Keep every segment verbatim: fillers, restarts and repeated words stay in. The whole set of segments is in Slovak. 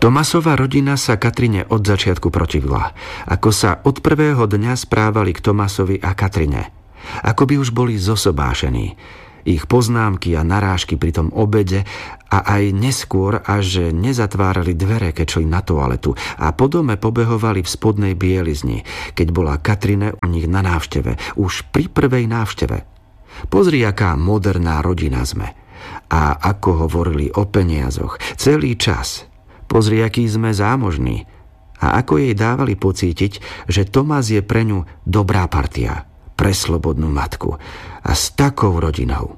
Tomasova rodina sa Katrine od začiatku protivila. Ako sa od prvého dňa správali k Tomasovi a Katrine. Ako by už boli zosobášení. Ich poznámky a narážky pri tom obede a aj neskôr, až nezatvárali dvere, keď šli na toaletu a po dome pobehovali v spodnej bielizni, keď bola Katrine u nich na návšteve, už pri prvej návšteve. Pozri, aká moderná rodina sme. A ako hovorili o peniazoch celý čas. Pozri, aký sme zámožní. A ako jej dávali pocítiť, že Tomas je pre ňu dobrá partia, pre slobodnú matku a s takou rodinou.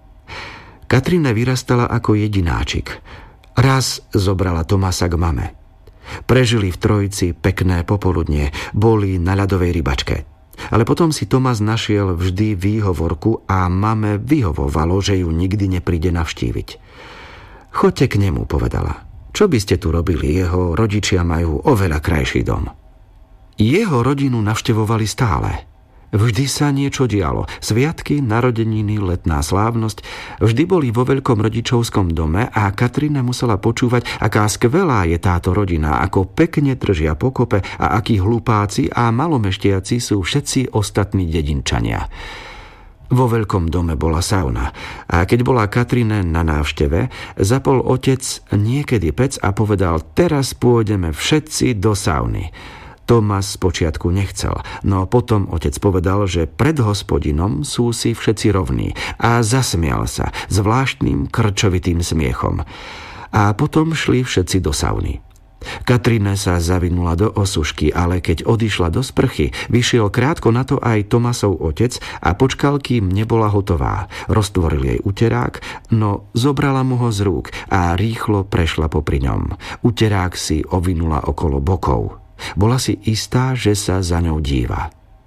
Katrine vyrastala ako jedináčik. Raz zobrala Tomasa k mame. Prežili v trojici pekné popoludnie, boli na ľadovej rybačke. Ale potom si Tomas našiel vždy výhovorku a mame vyhovovalo, že ju nikdy nepríde navštíviť. Choďte k nemu, povedala. Čo by ste tu robili? Jeho rodičia majú oveľa krajší dom. Jeho rodinu navštevovali stále. Vždy sa niečo dialo. Sviatky, narodeniny, letná slávnosť. Vždy boli vo veľkom rodičovskom dome a Katrina musela počúvať, aká skvelá je táto rodina, ako pekne držia pokope a akí hlupáci a malomešťaci sú všetci ostatní dedinčania. Vo veľkom dome bola sauna a keď bola Katrine na návšteve, zapol otec niekedy pec a povedal: teraz pôjdeme všetci do sauny. Tomas spočiatku nechcel, no potom otec povedal, že pred hospodinom sú si všetci rovní a zasmial sa zvláštnym krčovitým smiechom. A potom šli všetci do sauny. Katrine sa zavinula do osušky, ale keď odišla do sprchy, vyšiel krátko na to aj Tomasov otec a počkal, kým nebola hotová. Roztvoril jej uterák, no zobrala mu ho z rúk a rýchlo prešla popri ňom. Uterák si ovinula okolo bokov. Bola si istá, že sa za ňou díva.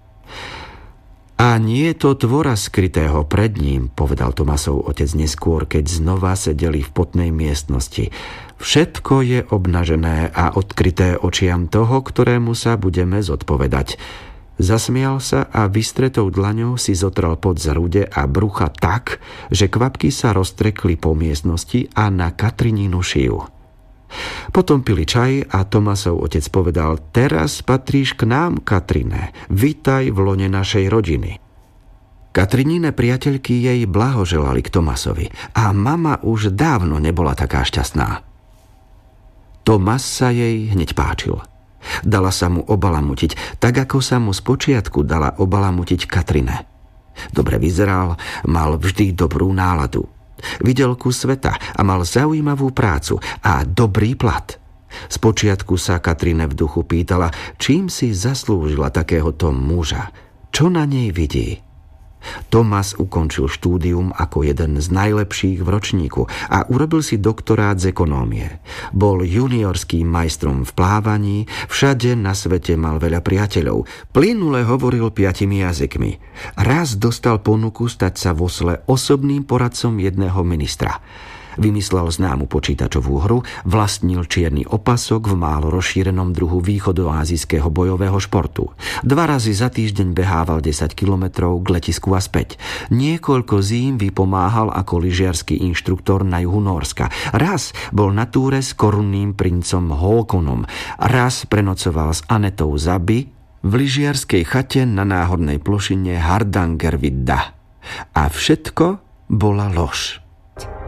A nie je to tvora skrytého pred ním, povedal Tomasov otec neskôr, keď znova sedeli v potnej miestnosti. Všetko je obnažené a odkryté očiam toho, ktorému sa budeme zodpovedať. Zasmial sa a vystretou dlaňou si zotral pod z rude a brucha tak, že kvapky sa roztrekli po miestnosti a na Katrininu šiju. Potom pili čaj a Tomasov otec povedal: teraz patríš k nám, Katrine, vitaj v lone našej rodiny. Katrinine priateľky jej blahoželali k Tomasovi a mama už dávno nebola taká šťastná. Tomas sa jej hneď páčil. Dala sa mu obalamutiť, tak ako sa mu spočiatku dala obalamutiť Katrine. Dobre vyzeral, mal vždy dobrú náladu. Videl kus sveta a mal zaujímavú prácu a dobrý plat. Spočiatku sa Katrine v duchu pýtala, čím si zaslúžila takéhoto muža, čo na nej vidí. Tomas ukončil štúdium ako jeden z najlepších v ročníku a urobil si doktorát z ekonómie. Bol juniorským majstrom v plávaní, všade na svete mal veľa priateľov, plynule hovoril piatimi jazykmi. Raz dostal ponuku stať sa v Osle osobným poradcom jedného ministra. Vymyslel známu počítačovú hru, vlastnil čierny opasok v málo rozšírenom druhu východoázijského bojového športu. Dva razy za týždeň behával desať kilometrov k letisku a späť. Niekoľko zím vypomáhal ako lyžiarsky inštruktor na juhu Nórska. Raz bol na túre s korunným princom Håkonom. Raz prenocoval s Anetou Zaby v lyžiarskej chate na náhodnej plošine Hardangervidda. A všetko bola lož.